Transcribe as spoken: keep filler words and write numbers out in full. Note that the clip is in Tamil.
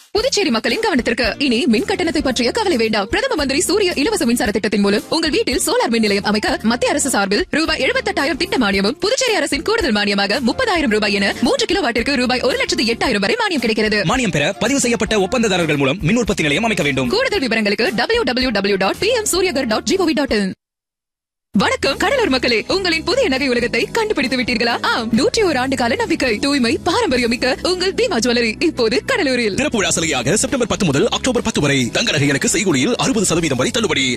புதுச்சேரி மக்களின் கவனத்திற்கு இனி மின் கட்டணத்தை பற்றிய கவலை வேண்டாம். பிரதம மந்திரி சூரிய இலவச மின்சார திட்டத்தின் மூலம் உங்கள் வீட்டில் சோலார் மின் நிலையம் அமைக்க மத்திய அரசு சார்பில் ரூபாய் எழுபத்தெட்டாயிரம் திட்ட மானியமும், புதுச்சேரி அரசின் கூடுதல் மானியமாக முப்பதாயிரம் ரூபாய் என மூன்று கிலோ வாட்டிற்கு ரூபாய் ஒரு லட்சத்து எட்டாயிரம் வரை மானியம் கிடைக்கிறது. மானியம் பெற பதிவு செய்யப்பட்ட ஒப்பந்ததாரர்கள் மூலம் மின் உற்பத்தி நிலையம் அமைக்க வேண்டும். கூடுதல் விவரங்களுக்கு W W W dot B M Surya Ghar dot gov dot in. வணக்கம் கடலூர் மக்களே, உங்களின் புதிய நகை உலகத்தை கண்டுபிடித்து விட்டீர்களா? ஆம், நூற்றி ஒரு ஆண்டு கால நம்பிக்கை, தூய்மை, பாரம்பரியம் மிக்க உங்கள் பீமா ஜுவல்லரி இப்போது கடலூரில். திறப்பு விழா சலுகையாக செப்டம்பர் பத்து முதல் அக்டோபர் பத்து வரை தங்க நகைகளுக்கு செய்கூலியில் அறுபது சதவீதம் வரை தள்ளுபடி.